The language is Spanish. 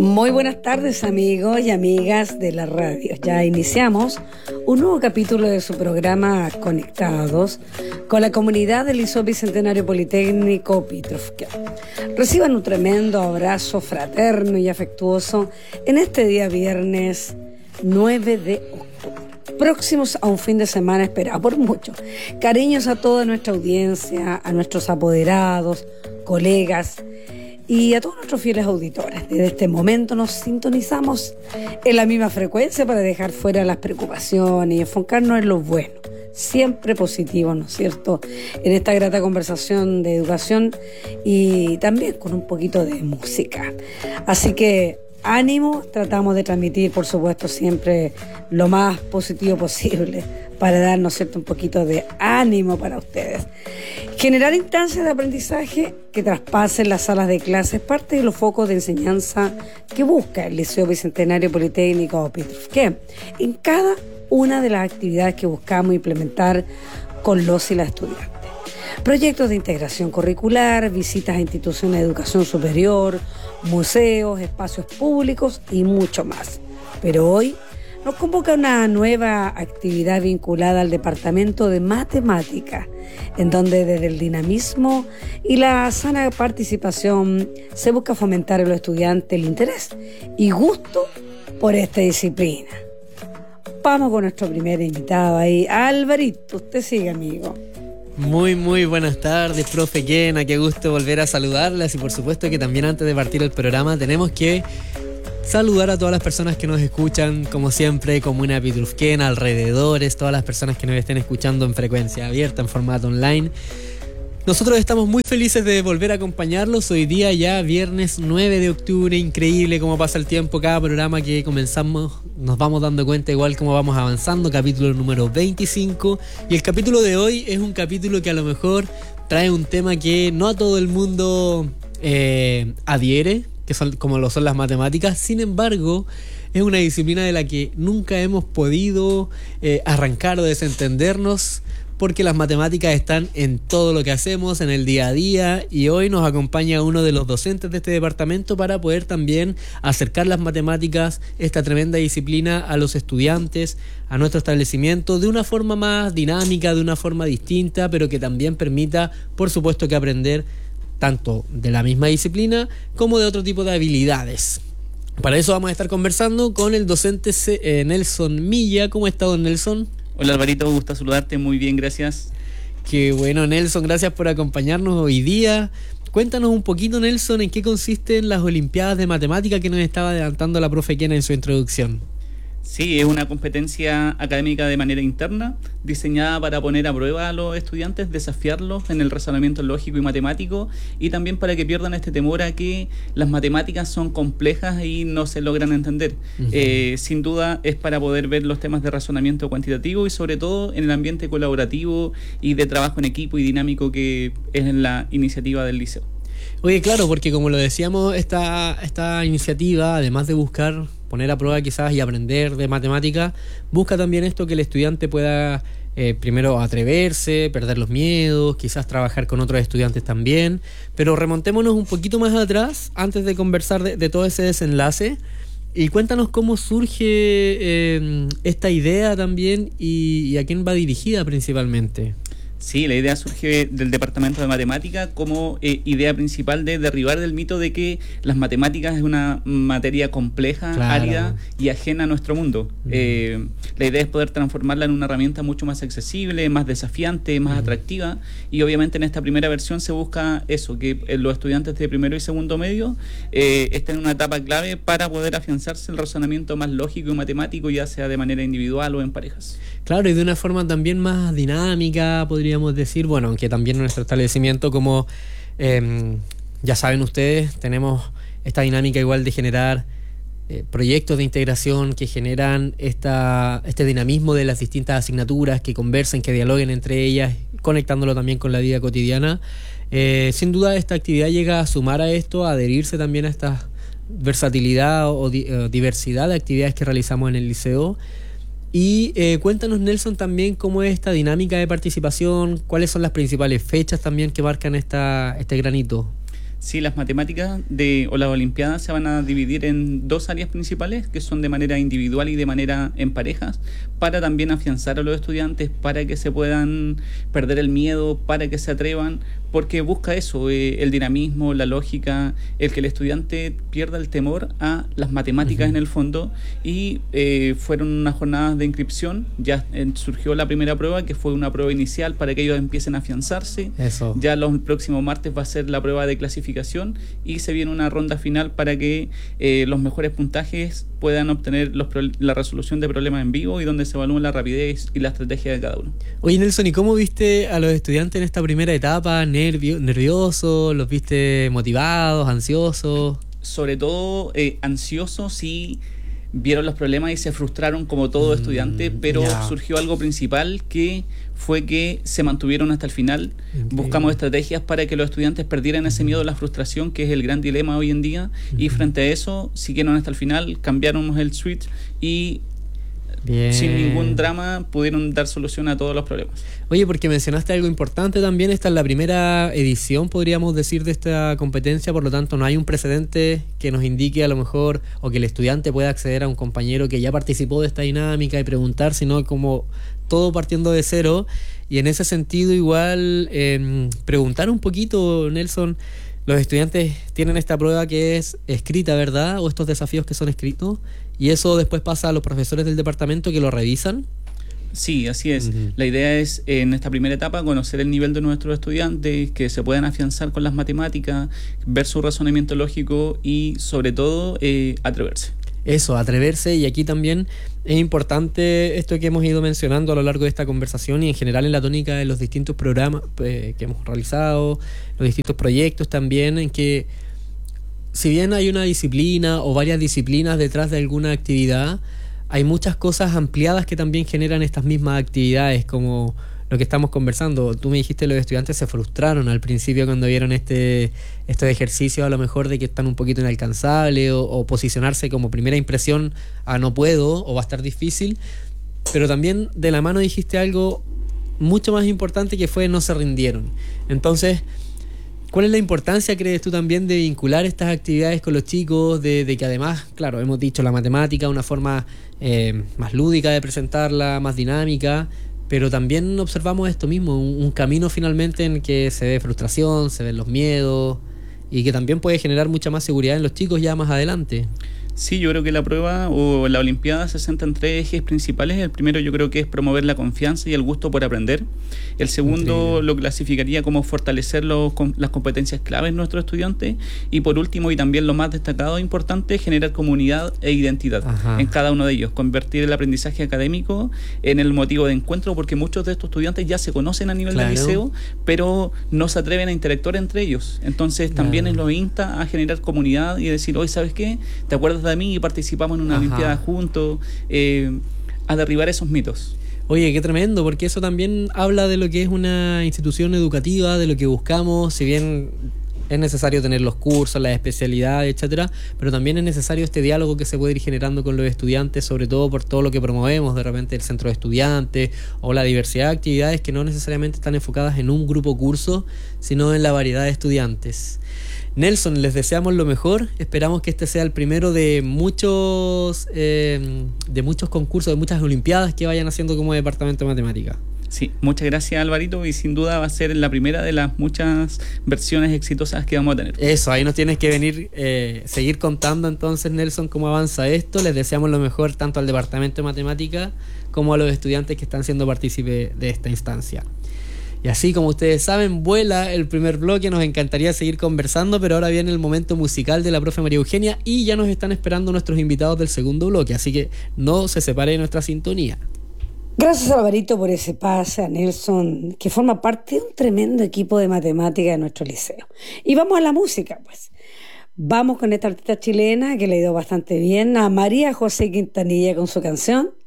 Muy buenas tardes, amigos y amigas de la radio. Ya iniciamos un nuevo capítulo de su programa Conectados con la comunidad del Liceo Bicentenario Politécnico Pitrufquén. Reciban un tremendo abrazo fraterno y afectuoso en este día viernes 9 de octubre. Próximos a un fin de semana esperado por muchos. Cariños a toda nuestra audiencia, a nuestros apoderados, colegas y a todos nuestros fieles auditores. Desde este momento nos sintonizamos en la misma frecuencia para dejar fuera las preocupaciones y enfocarnos en lo bueno, siempre positivo, ¿no es cierto?, en esta grata conversación de educación y también con un poquito de música. Así que ánimo, tratamos de transmitir, por supuesto, siempre lo más positivo posible para dar, ¿no es cierto?, un poquito de ánimo para ustedes. Generar instancias de aprendizaje que traspasen las salas de clases, parte de los focos de enseñanza que busca el Liceo Bicentenario Politécnico Pitrufquén en cada una de las actividades que buscamos implementar con los y las estudiantes. Proyectos de integración curricular, visitas a instituciones de educación superior, museos, espacios públicos y mucho más. Pero hoy nos convoca una nueva actividad vinculada al Departamento de Matemática, en donde desde el dinamismo y la sana participación se busca fomentar en los estudiantes el interés y gusto por esta disciplina. Vamos con nuestro primer invitado ahí, Alvarito, usted sigue, amigo. Muy buenas tardes, profe Kena, qué gusto volver a saludarlas y por supuesto que también antes de partir el programa tenemos que saludar a todas las personas que nos escuchan, como siempre, Comuna Pitrufquén, alrededores, todas las personas que nos estén escuchando en frecuencia abierta, en formato online. Nosotros estamos muy felices de volver a acompañarlos hoy día ya viernes 9 de octubre, increíble cómo pasa el tiempo, cada programa que comenzamos nos vamos dando cuenta igual cómo vamos avanzando, capítulo número 25 y el capítulo de hoy es un capítulo que a lo mejor trae un tema que no a todo el mundo adhiere, que son como lo son las matemáticas, sin embargo es una disciplina de la que nunca hemos podido arrancar o desentendernos, porque las matemáticas están en todo lo que hacemos, en el día a día, y hoy nos acompaña uno de los docentes de este departamento para poder también acercar las matemáticas, esta tremenda disciplina, a los estudiantes, a nuestro establecimiento, de una forma más dinámica, de una forma distinta, pero que también permita, por supuesto, que aprender tanto de la misma disciplina como de otro tipo de habilidades. Para eso vamos a estar conversando con el docente Nelson Milla. ¿Cómo está, don Nelson? Hola, Alvarito, gusto saludarte, muy bien, gracias. Qué bueno, Nelson, gracias por acompañarnos hoy día. Cuéntanos un poquito, Nelson, en qué consisten las Olimpiadas de Matemática que nos estaba adelantando la profe Kena en su introducción. Sí, es una competencia académica de manera interna, diseñada para poner a prueba a los estudiantes, desafiarlos en el razonamiento lógico y matemático, y también para que pierdan este temor a que las matemáticas son complejas y no se logran entender. Sin duda es para poder ver los temas de razonamiento cuantitativo y sobre todo en el ambiente colaborativo y de trabajo en equipo y dinámico que es en la iniciativa del liceo. Oye, claro, porque como lo decíamos, esta iniciativa, además de buscar poner a prueba quizás y aprender de matemática, busca también esto, que el estudiante pueda primero atreverse, perder los miedos, quizás trabajar con otros estudiantes también, pero remontémonos un poquito más atrás antes de conversar de todo ese desenlace y cuéntanos cómo surge esta idea también y a quién va dirigida principalmente. Sí, la idea surge del Departamento de Matemática como idea principal de derribar del mito de que las matemáticas es una materia compleja, claro, árida y ajena a nuestro mundo. La idea es poder transformarla en una herramienta mucho más accesible, más desafiante, más atractiva, y obviamente en esta primera versión se busca eso, que los estudiantes de primero y segundo medio estén en una etapa clave para poder afianzarse el razonamiento más lógico y matemático, ya sea de manera individual o en parejas. Claro, y de una forma también más dinámica, podríamos decir, bueno, aunque también en nuestro establecimiento, como ya saben ustedes, tenemos esta dinámica igual de generar proyectos de integración que generan este dinamismo de las distintas asignaturas, que conversen, que dialoguen entre ellas, conectándolo también con la vida cotidiana. Sin duda esta actividad llega a sumar a esto, a adherirse también a esta versatilidad o diversidad de actividades que realizamos en el liceo. Y cuéntanos, Nelson, también cómo es esta dinámica de participación, cuáles son las principales fechas también que marcan este granito. Sí, las matemáticas o las olimpiadas se van a dividir en dos áreas principales, que son de manera individual y de manera en parejas, para también afianzar a los estudiantes, para que se puedan perder el miedo, para que se atrevan, porque busca eso, el dinamismo, la lógica, el que el estudiante pierda el temor a las matemáticas en el fondo. Y fueron unas jornadas de inscripción, ya surgió la primera prueba, que fue una prueba inicial para que ellos empiecen a afianzarse. Eso. Ya los próximos martes va a ser la prueba de clasificación y se viene una ronda final para que los mejores puntajes puedan obtener la resolución de problemas en vivo y donde se evalúen la rapidez y la estrategia de cada uno. Oye, Nelson, ¿y cómo viste a los estudiantes en esta primera etapa? ¿Nerviosos? ¿Los viste motivados, ansiosos? Sobre todo ansiosos y vieron los problemas y se frustraron como todo estudiante, pero surgió algo principal que fue que se mantuvieron hasta el final. Buscamos estrategias para que los estudiantes perdieran ese miedo a la frustración, que es el gran dilema hoy en día, y frente a eso siguieron hasta el final, cambiaron el switch y sin ningún drama pudieron dar solución a todos los problemas. Oye, porque mencionaste algo importante también, esta es la primera edición, podríamos decir, de esta competencia, por lo tanto no hay un precedente que nos indique a lo mejor, o que el estudiante pueda acceder a un compañero que ya participó de esta dinámica y preguntar, sino como todo partiendo de cero. Y en ese sentido igual preguntar un poquito, Nelson, los estudiantes tienen esta prueba que es escrita, ¿verdad? O estos desafíos que son escritos, y eso después pasa a los profesores del departamento que lo revisan. Sí, así es. La idea es, en esta primera etapa, conocer el nivel de nuestros estudiantes, que se puedan afianzar con las matemáticas, ver su razonamiento lógico y, sobre todo, atreverse. Eso, atreverse, y aquí también es importante esto que hemos ido mencionando a lo largo de esta conversación y en general en la tónica de los distintos programas que hemos realizado, los distintos proyectos también, en que si bien hay una disciplina o varias disciplinas detrás de alguna actividad, hay muchas cosas ampliadas que también generan estas mismas actividades, como lo que estamos conversando. Tú me dijiste, los estudiantes se frustraron al principio cuando vieron estos ejercicios, a lo mejor de que están un poquito inalcanzables, o posicionarse como primera impresión a no puedo o va a estar difícil, pero también de la mano dijiste algo mucho más importante, que fue no se rindieron. Entonces, ¿cuál es la importancia, crees tú, también de vincular estas actividades con los chicos? De que además, claro, hemos dicho la matemática, una forma más lúdica de presentarla, más dinámica, pero también observamos esto mismo, un camino finalmente en que se ve frustración, se ven los miedos, y que también puede generar mucha más seguridad en los chicos ya más adelante. Sí, yo creo que la prueba o la olimpiada se centra en tres ejes principales. El primero, yo creo que es promover la confianza y el gusto por aprender. El segundo lo clasificaría como fortalecer las competencias claves en nuestros estudiantes. Y por último, y también lo más destacado e importante, generar comunidad e identidad en cada uno de ellos. Convertir el aprendizaje académico en el motivo de encuentro, porque muchos de estos estudiantes ya se conocen a nivel de liceo, pero no se atreven a interactuar entre ellos. Entonces también los insta a generar comunidad y decir, hoy, ¿sabes qué? ¿Te acuerdas de mí? Y participamos en una olimpiada juntos, a derribar esos mitos. Oye, qué tremendo, porque eso también habla de lo que es una institución educativa, de lo que buscamos. Si bien es necesario tener los cursos, las especialidades, etcétera, pero también es necesario este diálogo que se puede ir generando con los estudiantes, sobre todo por todo lo que promovemos, de repente el centro de estudiantes o la diversidad de actividades que no necesariamente están enfocadas en un grupo curso, sino en la variedad de estudiantes. Nelson, les deseamos lo mejor, esperamos que este sea el primero de muchos concursos, de muchas olimpiadas que vayan haciendo como departamento de matemática. Sí, muchas gracias, Alvarito, y sin duda va a ser la primera de las muchas versiones exitosas que vamos a tener. Eso, ahí nos tienes que venir, seguir contando entonces, Nelson, cómo avanza esto. Les deseamos lo mejor tanto al departamento de matemática como a los estudiantes que están siendo partícipes de esta instancia. Y así, como ustedes saben, vuela el primer bloque. Nos encantaría seguir conversando, pero ahora viene el momento musical de la profe María Eugenia y ya nos están esperando nuestros invitados del segundo bloque, así que no se separe de nuestra sintonía. Gracias, Alvarito, por ese pase, a Nelson, que forma parte de un tremendo equipo de matemática de nuestro liceo. Y vamos a la música, pues. Vamos con esta artista chilena que le ha ido bastante bien, a María José Quintanilla, con su canción